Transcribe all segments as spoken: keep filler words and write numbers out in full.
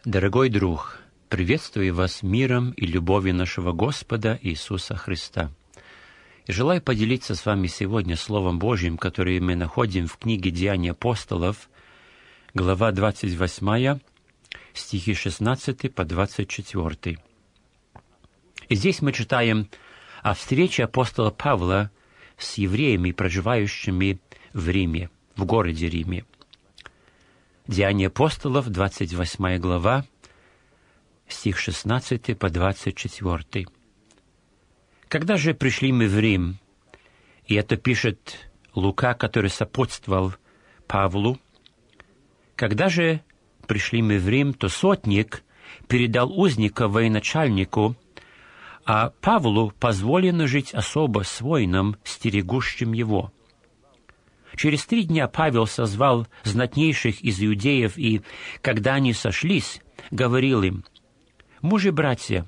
Дорогой друг, приветствую вас миром и любовью нашего Господа Иисуса Христа. И желаю поделиться с вами сегодня Словом Божьим, которое мы находим в книге «Деяния апостолов», глава двадцать восьмая, стихи шестнадцатый по двадцать четвёртый. И здесь мы читаем о встрече апостола Павла с евреями, проживающими в Риме, в городе Риме. Деяния апостолов, двадцать восьмая глава, стих шестнадцатый по двадцать четвёртый. Когда же пришли мы в Рим, и это пишет Лука, который сопутствовал Павлу, когда же пришли мы в Рим, то сотник передал узника военачальнику, а Павлу позволено жить особо с воином, стерегущим его. Через три дня Павел созвал знатнейших из иудеев, и, когда они сошлись, говорил им: «Мужи-братья,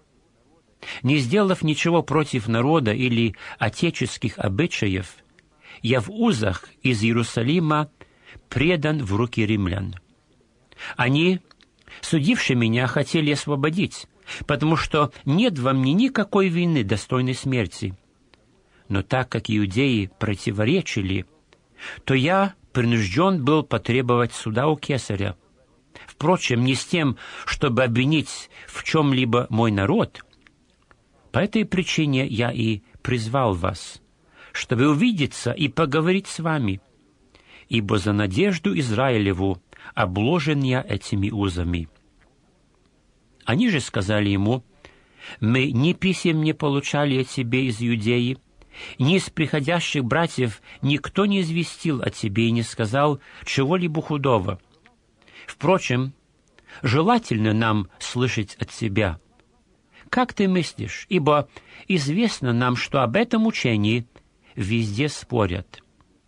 не сделав ничего против народа или отеческих обычаев, я в узах из Иерусалима предан в руки римлян. Они, судившие меня, хотели освободить, потому что нет во мне никакой вины, достойной смерти. Но так как иудеи противоречили, то я принужден был потребовать суда у кесаря. Впрочем, не с тем, чтобы обвинить в чем-либо мой народ. По этой причине я и призвал вас, чтобы увидеться и поговорить с вами, ибо за надежду Израилеву обложен я этими узами». Они же сказали ему: «Мы ни писем не получали о тебе из Иудеи, ни из приходящих братьев никто не известил о тебе и не сказал чего-либо худого. Впрочем, желательно нам слышать от тебя. Как ты мыслишь? Ибо известно нам, что об этом учении везде спорят».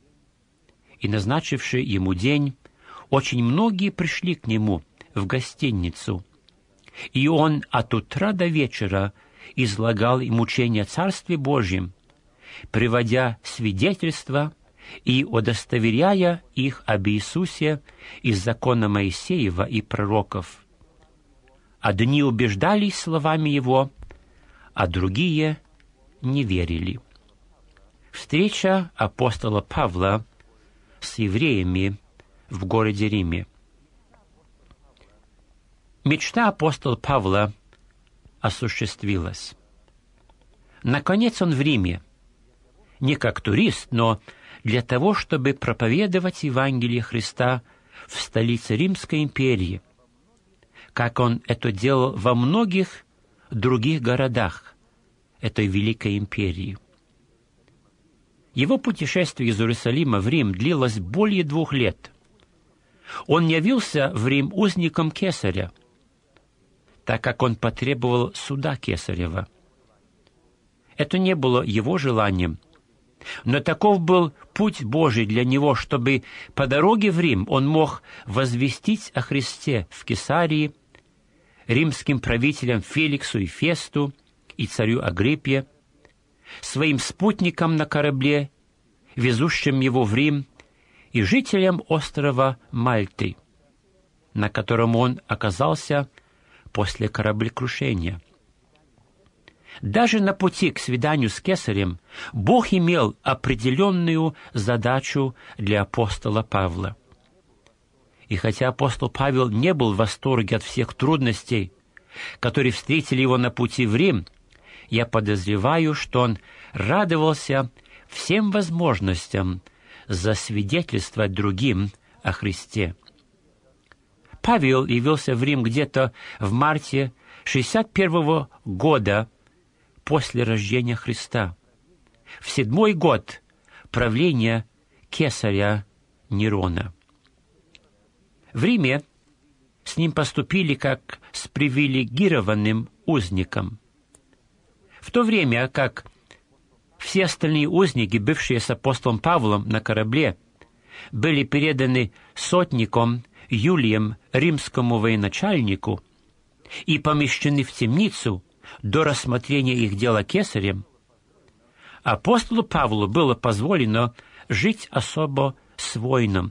И, назначивший ему день, очень многие пришли к нему в гостиницу, и он от утра до вечера излагал им учение о Царстве Божьем, приводя свидетельства и удостоверяя их об Иисусе из закона Моисеева и пророков. Одни убеждались словами его, а другие не верили. Встреча апостола Павла с евреями в городе Риме. Мечта апостола Павла осуществилась. Наконец он в Риме, не как турист, но для того, чтобы проповедовать Евангелие Христа в столице Римской империи, как он это делал во многих других городах этой великой империи. Его путешествие из Иерусалима в Рим длилось более двух лет. Он явился в Рим узником кесаря, так как он потребовал суда кесарева. Это не было его желанием, но таков был путь Божий для него, чтобы по дороге в Рим он мог возвестить о Христе в Кесарии римским правителям Феликсу и Фесту и царю Агриппе, своим спутникам на корабле, везущим его в Рим, и жителям острова Мальты, на котором он оказался после кораблекрушения. Даже на пути к свиданию с кесарем Бог имел определенную задачу для апостола Павла. И хотя апостол Павел не был в восторге от всех трудностей, которые встретили его на пути в Рим, я подозреваю, что он радовался всем возможностям засвидетельствовать другим о Христе. Павел явился в Рим где-то в марте шестьдесят первого года после рождения Христа, в седьмой год правления кесаря Нерона. В Риме с ним поступили как с привилегированным узником, в то время как все остальные узники, бывшие с апостолом Павлом на корабле, были переданы сотником Юлием, римскому военачальнику, и помещены в темницу до рассмотрения их дела кесарем, апостолу Павлу было позволено жить особо с воином,